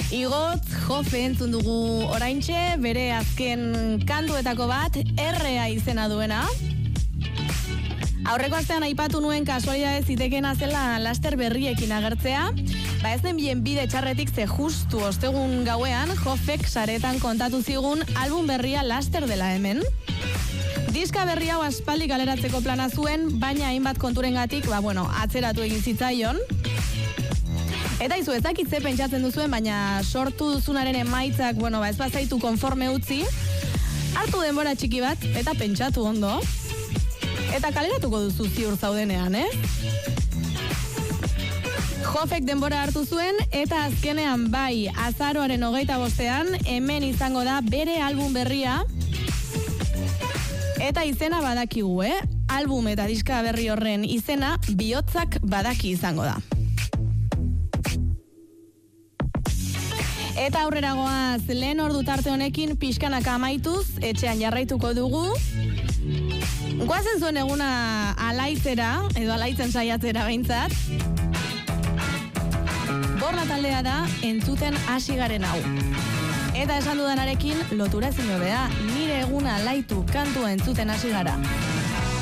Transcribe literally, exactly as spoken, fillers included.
Igot, Jofe entzun dugu oraintxe, bere azken kantuetako bat, errea izena duena. Aurreko astean aipatu nuen kasualidadez zitekena zela laster berriekin agertzea, ba ez den bien bide txarretik ze justu ostegun gauean, Jofek saretan kontatu zigun album berria laster dela hemen. Diska berri hau aspaldi galeratzeko plana zuen, baina hainbat konturengatik, ba bueno, atzeratu egin zitzaion. Eta izu, ez dakit ze pentsatzen duzuen, baina sortu duzunaren emaitzak, bueno, ba ez bazaitu konforme utzi, hartu denbora txiki bat, eta pentsatu ondo, eta kaleratuko duzu ziur zaudenean, eh? Jofek denbora hartu zuen, eta azkenean bai, azaroaren hogeita bostean, hemen izango da bere album berria, eta izena badakigu, eh? Album eta diska berri horren izena, bihotzak badaki izango da. Eta aurrera goaz, lehen ordu tarte honekin pixkanaka amaituz, etxean jarraituko dugu. Goazen zuen eguna alaitzera, edo alaitzen saiatzera behintzat. Borla taldea da, entzuten hasi garen hau. Eta esan dudanarekin, lotura ezin hobea, nire eguna alaitu kantua entzuten hasi gara.